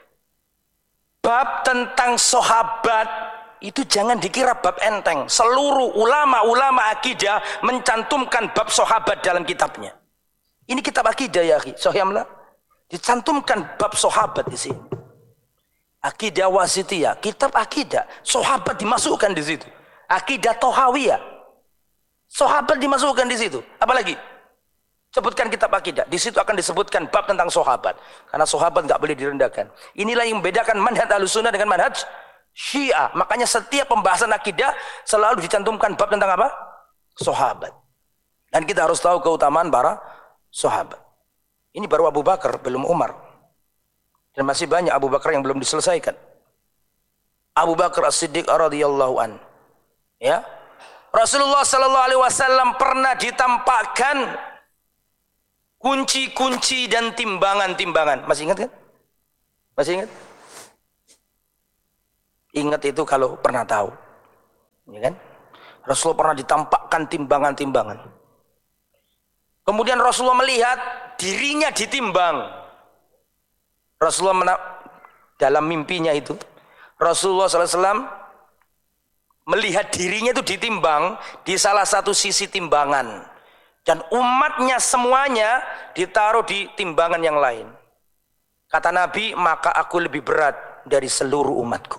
Bab tentang sahabat itu jangan dikira bab enteng. Seluruh ulama-ulama akidah mencantumkan bab sahabat dalam kitabnya. Ini kitab akidah ya akhi. Sahihlah. Dicantumkan bab sahabat di sini. Akidah wasitiyah, kitab akidah, sahabat dimasukkan di situ. Akidah tohawiyah, sahabat dimasukkan di situ. Apalagi? Sebutkan kitab akidah, di situ akan disebutkan bab tentang sahabat. Karena sahabat nggak boleh direndahkan. Inilah yang membedakan manhaj Ahlussunnah dengan manhaj Syiah. Makanya setiap pembahasan akidah selalu dicantumkan bab tentang apa? Sahabat. Dan kita harus tahu keutamaan para sahabat. Ini baru Abu Bakar, belum Umar. Dan masih banyak Abu Bakar yang belum diselesaikan. Abu Bakar As-Siddiq radhiyallahu an. Ya. Rasulullah sallallahu alaihi wasallam pernah ditampakkan kunci-kunci dan timbangan-timbangan. Masih ingat kan? Masih ingat? Ingat itu kalau pernah tahu. Ya kan? Rasulullah pernah ditampakkan timbangan-timbangan. Kemudian Rasulullah melihat dirinya ditimbang. Rasulullah mena- dalam mimpinya itu, Rasulullah shallallahu alaihi wasallam melihat dirinya itu ditimbang di salah satu sisi timbangan. Dan umatnya semuanya ditaruh di timbangan yang lain. Kata Nabi, maka aku lebih berat dari seluruh umatku.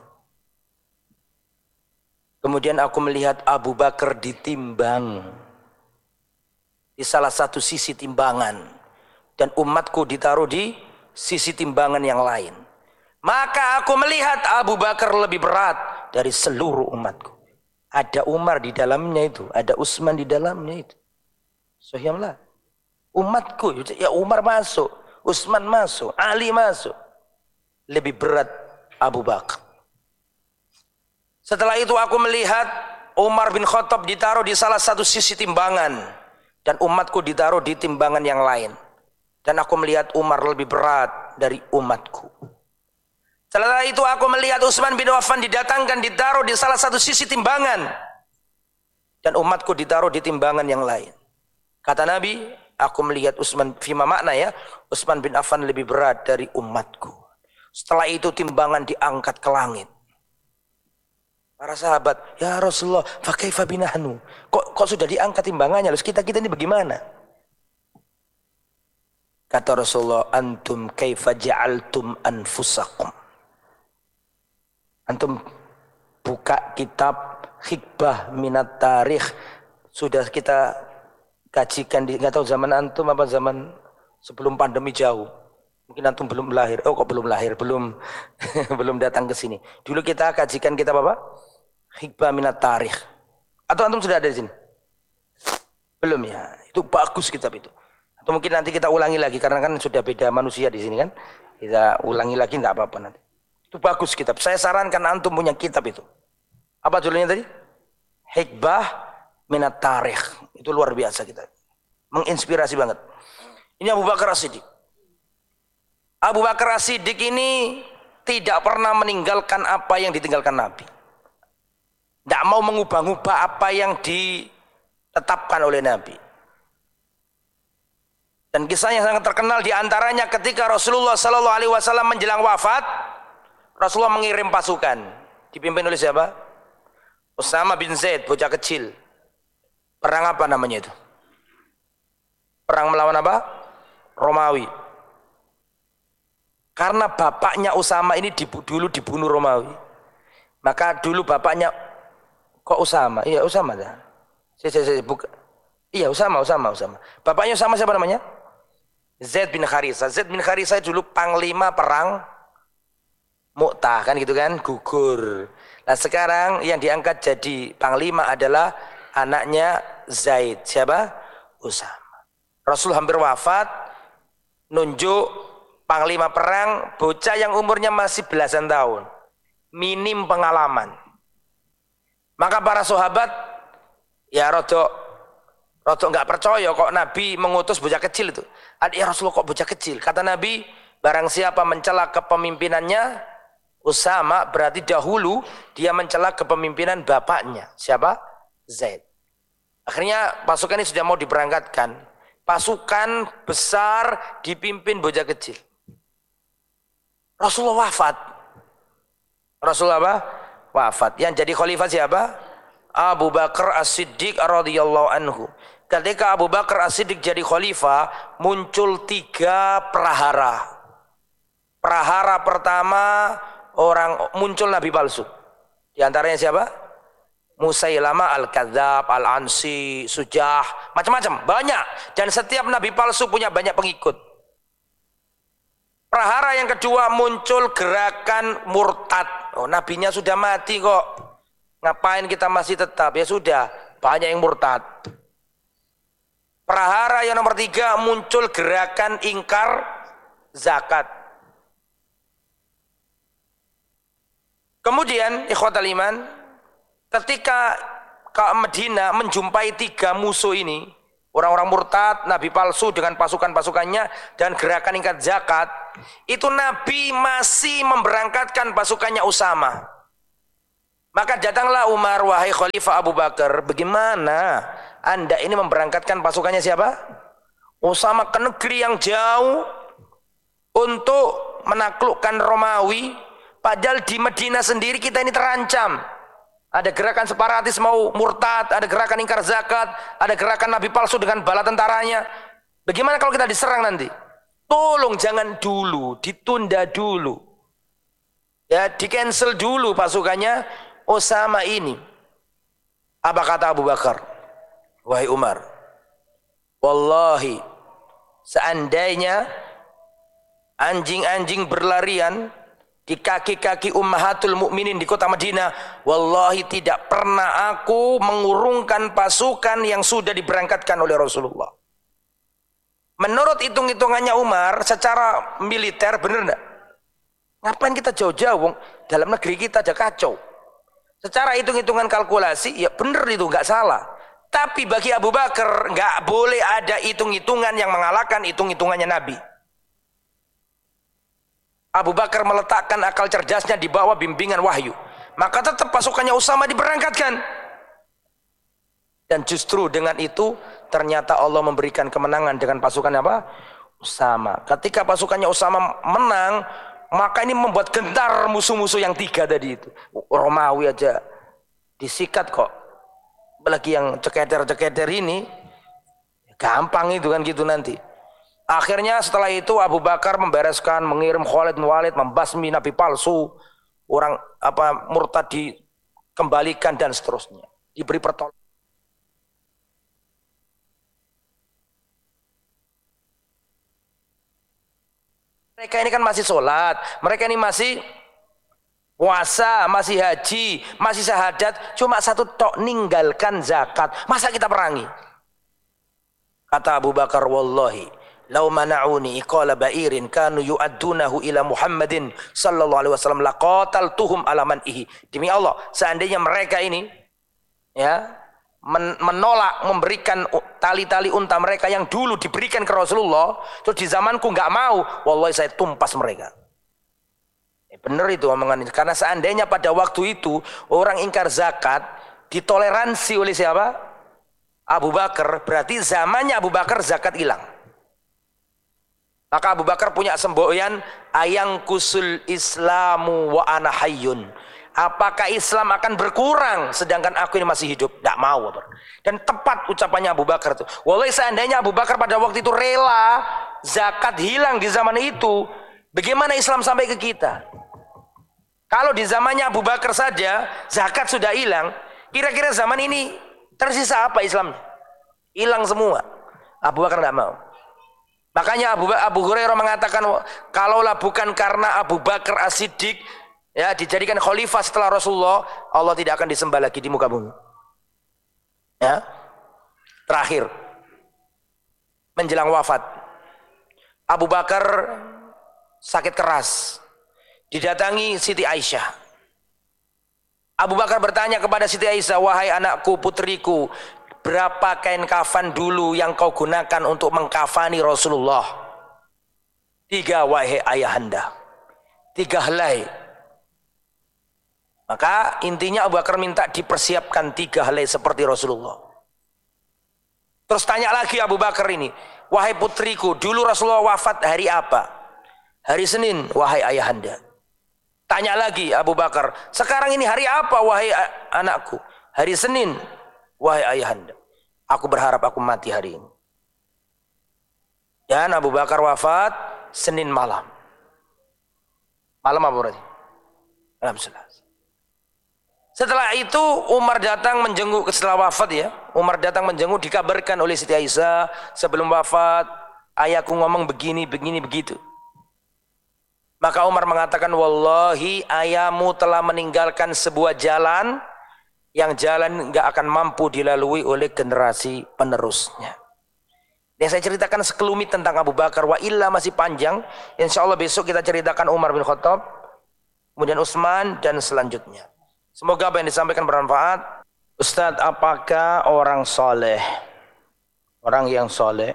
Kemudian aku melihat Abu Bakar ditimbang di salah satu sisi timbangan. Dan umatku ditaruh di sisi timbangan yang lain. Maka aku melihat Abu Bakar lebih berat dari seluruh umatku. Ada Umar di dalamnya itu. Ada Utsman di dalamnya itu. Sahihlah. Umatku, ya Umar masuk. Utsman masuk. Ali masuk. Lebih berat Abu Bakar. Setelah itu aku melihat Umar bin Khattab ditaruh di salah satu sisi timbangan. Dan umatku ditaruh di timbangan yang lain. Dan aku melihat Umar lebih berat dari umatku. Setelah itu aku melihat Utsman bin Affan didatangkan ditaruh di salah satu sisi timbangan. Dan umatku ditaruh di timbangan yang lain. Kata Nabi, aku melihat Utsman, fima makna ya, Utsman bin Affan lebih berat dari umatku. Setelah itu timbangan diangkat ke langit. Para sahabat, ya Rasulullah, fa kaifa binahnu? Kok kok sudah diangkat timbangannya? Lalu kita-kita ini bagaimana? Kata Rasulullah, antum kaifa ja'altum anfusakum? Antum buka kitab Hikbah Minat Tarikh, sudah kita kajikan di, nggak tahu zaman antum apa zaman sebelum pandemi jauh. Mungkin antum belum lahir. Oh kok belum lahir, belum belum datang ke sini. Dulu kita kajikan kitab apa? Hikbah Minat Tarikh. Atau antum sudah ada di sini? Belum ya. Itu bagus kitab itu. Atau mungkin nanti kita ulangi lagi karena kan sudah beda manusia di sini kan. Kita ulangi lagi enggak apa-apa nanti. Itu bagus kitab. Saya sarankan antum punya kitab itu. Apa judulnya tadi? Hikbah Minat Tarikh. Itu luar biasa kita. Menginspirasi banget. Ini Abu Bakar As-Siddiq. Abu Bakar As-Siddiq ini tidak pernah meninggalkan apa yang ditinggalkan Nabi. Tidak mau mengubah-ubah apa yang ditetapkan oleh Nabi. Dan kisah yang sangat terkenal diantaranya ketika Rasulullah Sallallahu Alaihi Wasallam menjelang wafat, Rasulullah mengirim pasukan, dipimpin oleh siapa? Usama bin Zaid, bocah kecil. Perang apa namanya itu? Perang melawan apa? Romawi. Karena bapaknya Usama ini dibu dulu dibunuh Romawi. Maka dulu bapaknya, kok Usama? Iya Usama dah. Saya, saya, saya, buka. Iya Usama, Usama, Usama. Bapaknya Usama siapa namanya? Zaid bin Harisah. Zaid bin Harisah dulu panglima perang Mu'tah, kan gitu kan, gugur. Nah sekarang yang diangkat jadi panglima adalah anaknya Zaid. Siapa? Usama. Rasul hampir wafat, nunjuk panglima perang, bocah yang umurnya masih belasan tahun, minim pengalaman. Maka para sahabat ya rodok rodok nggak percaya kok Nabi mengutus bocah kecil itu. Ya Rasulullah kok bocah kecil? Kata Nabi, barang siapa mencela kepemimpinannya Usama, berarti dahulu dia mencela kepemimpinan bapaknya. Siapa? Zaid. Akhirnya pasukan ini sudah mau diberangkatkan. Pasukan besar dipimpin bocah kecil. Rasulullah wafat. Rasulullah apa? Wafat. Yang jadi khalifah siapa? Abu Bakar As-Siddiq radhiyallahu anhu. Ketika Abu Bakar As-Siddiq jadi khalifah, muncul tiga prahara. Prahara pertama, orang muncul nabi palsu. Di antaranya siapa? Musailamah Al-Kadzab, Al-Ansi, Sujah, macam-macam, banyak. Dan setiap nabi palsu punya banyak pengikut. Prahara yang kedua, muncul gerakan murtad. Oh, nabinya sudah mati kok. Ngapain kita masih tetap? Ya sudah, banyak yang murtad. Prahara yang nomor tiga, muncul gerakan ingkar zakat. Kemudian ikhwatal iman, ketika ke Medina menjumpai tiga musuh ini, orang-orang murtad, nabi palsu dengan pasukan-pasukannya dan gerakan ingkar zakat, itu Nabi masih memberangkatkan pasukannya Usama. Maka datanglah Umar, wahai Khalifah Abu Bakar, bagaimana Anda ini memberangkatkan pasukannya siapa? Usama ke negeri yang jauh untuk menaklukkan Romawi, padahal di Madinah sendiri kita ini terancam. Ada gerakan separatis mau murtad, ada gerakan ingkar zakat, ada gerakan nabi palsu dengan bala tentaranya. Bagaimana kalau kita diserang nanti? Tolong jangan dulu, ditunda dulu. Ya, di-cancel dulu pasukannya Usama ini. Apa kata Abu Bakar? Wahai Umar, wallahi seandainya anjing-anjing berlarian di kaki-kaki ummahatul mukminin di kota Madinah, wallahi tidak pernah aku mengurungkan pasukan yang sudah diberangkatkan oleh Rasulullah. Menurut hitung-hitungannya Umar, secara militer benar enggak? Ngapain kita jauh-jauh? Dalam negeri kita ada kacau. Secara hitung-hitungan kalkulasi, ya benar itu, enggak salah. Tapi bagi Abu Bakar, enggak boleh ada hitung-hitungan yang mengalahkan hitung-hitungannya Nabi. Abu Bakar meletakkan akal cerdasnya di bawah bimbingan wahyu. Maka tetap pasukannya Usama diberangkatkan. Dan justru dengan itu ternyata Allah memberikan kemenangan dengan pasukan apa? Usama. Ketika pasukannya Usama menang, maka ini membuat gentar musuh-musuh yang tiga tadi itu. Romawi aja disikat kok. Apalagi yang ceketer-ceketer ini, gampang itu kan gitu nanti. Akhirnya setelah itu Abu Bakar membereskan, mengirim Khalid bin Walid membasmi nabi palsu, orang apa murtad dikembalikan dan seterusnya. Diberi pertolongan. Mereka ini kan masih sholat, mereka ini masih puasa, masih haji, masih syahadat, cuma satu tok ninggalkan zakat. Masa kita perangi? Kata Abu Bakar, wallahi lau mana'uni iqala ba'irin kanu yu'addunahu ila Muhammadin sallallahu alaihi wasallam laqataltuhum ala man'ihi. Demi Allah, seandainya mereka ini ya men menolak memberikan tali-tali unta mereka yang dulu diberikan ke Rasulullah, terus di zamanku enggak mau, wallahi saya tumpas mereka. Eh, benar itu omongan itu. Karena seandainya pada waktu itu orang ingkar zakat ditoleransi oleh siapa? Abu Bakar, berarti zamannya Abu Bakar zakat hilang. Maka Abu Bakar punya semboyan, ayang kusul Islamu wa ana hayyun. Apakah Islam akan berkurang sedangkan aku ini masih hidup? Tidak mau. Dan tepat ucapannya Abu Bakar itu. Wallahi seandainya Abu Bakar pada waktu itu rela zakat hilang di zaman itu, bagaimana Islam sampai ke kita? Kalau di zamannya Abu Bakar saja zakat sudah hilang, kira-kira zaman ini tersisa apa Islamnya? Hilang semua. Abu Bakar tidak mau. Makanya Abu, Abu Hurairah mengatakan, kalaulah bukan karena Abu Bakar As-Siddiq ya dijadikan khalifah setelah Rasulullah, Allah tidak akan disembah lagi di muka bumi. Ya. Terakhir, menjelang wafat, Abu Bakar sakit keras, didatangi Siti Aisyah. Abu Bakar bertanya kepada Siti Aisyah, wahai anakku, putriku, berapa kain kafan dulu yang kau gunakan untuk mengkafani Rasulullah? Tiga, wahai ayahanda. Tiga helai. Maka intinya Abu Bakar minta dipersiapkan tiga helai seperti Rasulullah. Terus tanya lagi Abu Bakar ini, wahai putriku, dulu Rasulullah wafat hari apa? Hari Senin, wahai ayahanda. Tanya lagi Abu Bakar, sekarang ini hari apa wahai anakku? Hari Senin, wahai ayahanda. Aku berharap aku mati hari ini. Dan Abu Bakar wafat Senin malam. Malam apa berarti? Alhamdulillah. Setelah itu Umar datang menjenguk setelah wafat ya. Umar datang menjenguk, dikabarkan oleh Siti Aisyah sebelum wafat, ayahku ngomong begini, begini, begitu. Maka Umar mengatakan, wallahi ayahmu telah meninggalkan sebuah jalan yang jalan enggak akan mampu dilalui oleh generasi penerusnya. Yang saya ceritakan sekelumit tentang Abu Bakar, wa illa masih panjang. Insya Allah besok kita ceritakan Umar bin Khattab, kemudian Utsman dan selanjutnya. Semoga apa yang disampaikan bermanfaat. Ustadz, apakah orang soleh orang yang soleh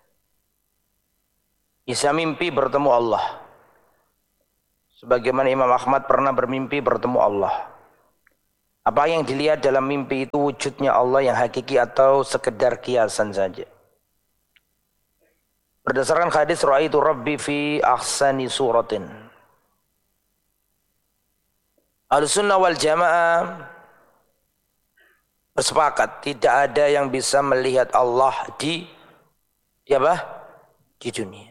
bisa mimpi bertemu Allah. Sebagaimana Imam Ahmad pernah bermimpi bertemu Allah. Apa yang dilihat dalam mimpi itu wujudnya Allah yang hakiki atau sekedar kiasan saja. Berdasarkan hadis ra'aitu Rabbi fi ahsani suratin. Ahlussunnah wal Jamaah bersepakat tidak ada yang bisa melihat Allah di di apa? Di dunia.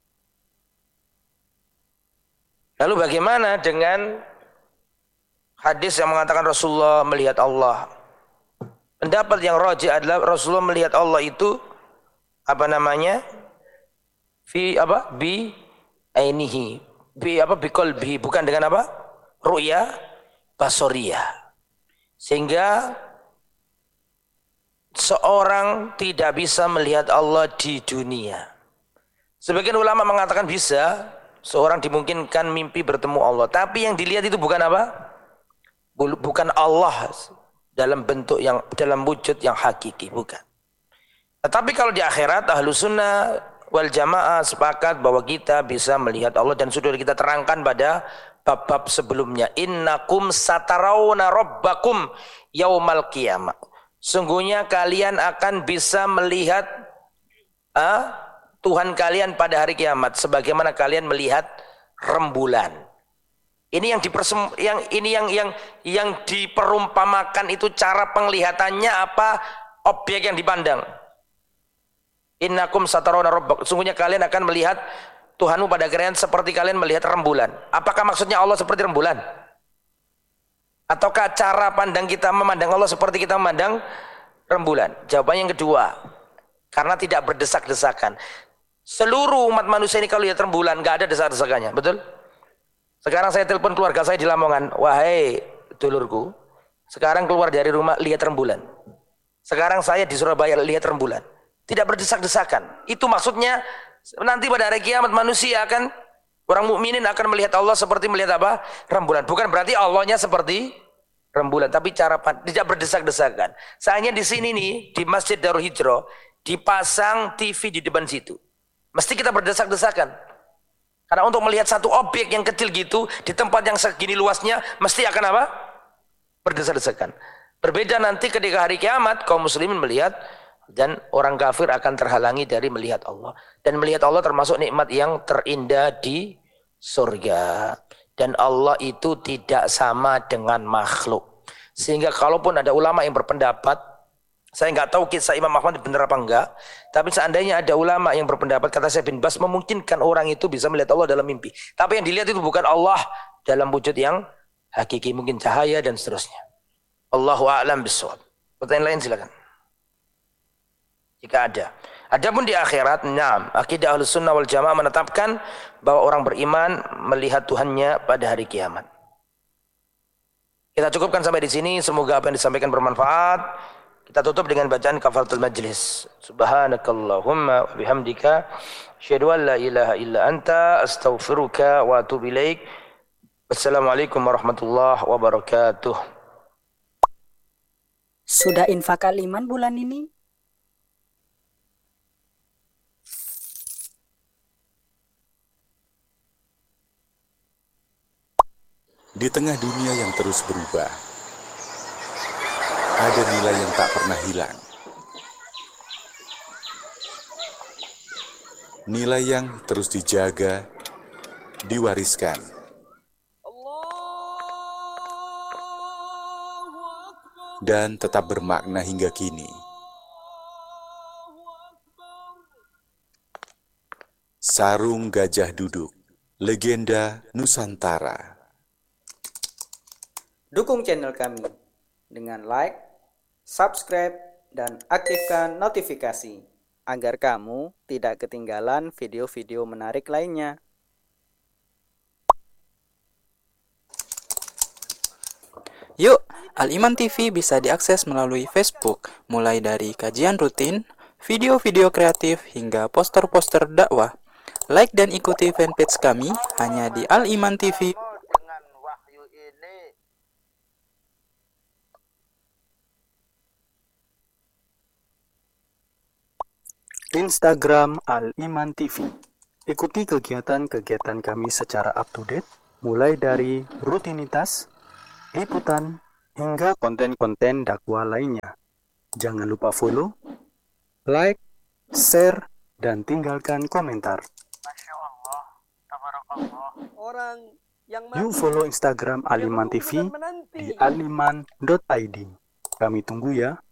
Lalu bagaimana dengan hadis yang mengatakan Rasulullah melihat Allah? Pendapat yang rajih adalah Rasulullah melihat Allah itu apa namanya? Fi apa? Bi ainihi. Bi apa? Bi qalbihi, bukan dengan apa? Ru'ya basoriyah. Sehingga seorang tidak bisa melihat Allah di dunia. Sebagian ulama mengatakan bisa, seorang dimungkinkan mimpi bertemu Allah. Tapi yang dilihat itu bukan apa? Bukan Allah dalam bentuk yang, dalam wujud yang hakiki, bukan. Tetapi kalau di akhirat, Ahlussunnah wal Jamaah sepakat bahwa kita bisa melihat Allah, dan sudah kita terangkan pada bab-bab sebelumnya. Innakum satarawna rabbakum yaumal qiyamah. Sungguhnya kalian akan bisa melihat ah, Tuhan kalian pada hari kiamat sebagaimana kalian melihat rembulan. Ini yang dipersem, yang ini yang yang yang diperumpamakan itu cara penglihatannya apa? Objek yang dipandang. Innakum satarawna rabbakum. Sungguhnya kalian akan melihat Tuhanmu pada kalian seperti kalian melihat rembulan. Apakah maksudnya Allah seperti rembulan? Ataukah cara pandang kita memandang Allah seperti kita memandang rembulan? Jawabannya yang kedua. Karena tidak berdesak-desakan. Seluruh umat manusia ini kalau lihat rembulan nggak ada desak-desakannya, betul? Sekarang saya telepon keluarga saya di Lamongan, wahai dulurku, sekarang keluar dari rumah lihat rembulan. Sekarang saya di Surabaya lihat rembulan, tidak berdesak-desakan. Itu maksudnya nanti pada hari kiamat manusia akan, orang mukminin akan melihat Allah seperti melihat apa? Rembulan. Bukan berarti Allahnya seperti rembulan, tapi cara tidak berdesak-desakan. Sayangnya di sini nih di Masjid Darul Hijrah dipasang T V di depan situ. Mesti kita berdesak-desakan. Karena untuk melihat satu objek yang kecil gitu di tempat yang segini luasnya mesti akan apa? Berdesak-desakan. Berbeda nanti ketika hari kiamat kaum muslimin melihat, dan orang kafir akan terhalangi dari melihat Allah. Dan melihat Allah termasuk nikmat yang terindah di surga. Dan Allah itu tidak sama dengan makhluk. Sehingga kalaupun ada ulama yang berpendapat, saya nggak tahu kisah Imam Ahmad benar apa enggak, tapi seandainya ada ulama yang berpendapat, kata Syekh bin Bas, memungkinkan orang itu bisa melihat Allah dalam mimpi. Tapi yang dilihat itu bukan Allah dalam wujud yang hakiki, mungkin cahaya dan seterusnya. Allahu a'lam bishawab. Pertanyaan lain silakan. Jika ada. Adapun di akhirat, enam, akidah Ahlussunnah wal Jamaah menetapkan bahwa orang beriman melihat Tuhannya pada hari kiamat. Kita cukupkan sampai di sini. Semoga apa yang disampaikan bermanfaat. Kita tutup dengan bacaan kafaratul majlis. Subhanakallahumma wa bihamdika asyhadu an la ilaha illa anta astaghfiruka wa atubu ilaik. Wassalamualaikum warahmatullahi wabarakatuh. Sudah infak aliman bulan ini? Di tengah dunia yang terus berubah, ada nilai yang tak pernah hilang. Nilai yang terus dijaga, diwariskan. Dan tetap bermakna hingga kini. Sarung Gajah Duduk, legenda Nusantara. Dukung channel kami dengan like, subscribe, dan aktifkan notifikasi agar kamu tidak ketinggalan video-video menarik lainnya. Yuk, Al-Iman T V bisa diakses melalui Facebook, mulai dari kajian rutin, video-video kreatif, hingga poster-poster dakwah. Like dan ikuti fanpage kami hanya di Al-Iman T V. Instagram Al-Iman T V. Ikuti kegiatan-kegiatan kami secara up-to-date, mulai dari rutinitas, liputan, hingga konten-konten dakwah lainnya. Jangan lupa follow, like, share, dan tinggalkan komentar. Masya Allah, tabarakallah. Orang yang Yuk follow Instagram Al-Iman T V di aliman dot i d. Kami tunggu ya.